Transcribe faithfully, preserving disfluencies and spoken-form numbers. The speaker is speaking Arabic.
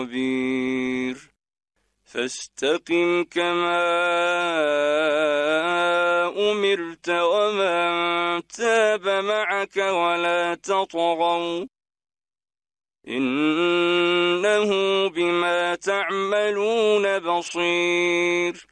خبير فاستقم كما أمرت ومن تاب معك ولا تطغوا إنه بما تعملون بصير